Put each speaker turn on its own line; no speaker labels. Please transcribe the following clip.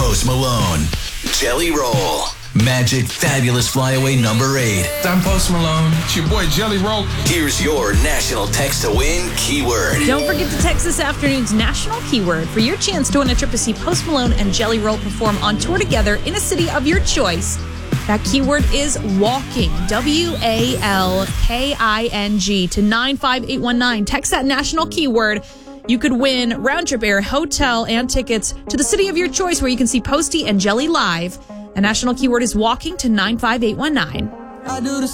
Post Malone. Jelly Roll. Magic Fabulous Flyaway number 8.
I'm Post Malone. It's your boy Jelly Roll.
Here's your national text to win keyword.
Don't forget to text this afternoon's national keyword for your chance to win a trip to see Post Malone and Jelly Roll perform on tour together in a city of your choice. That keyword is walking, WALKING, to 95819. Text that national keyword. You could win round-trip air, hotel, and tickets to the city of your choice where you can see Posty and Jelly live. The national keyword is walking to 95819.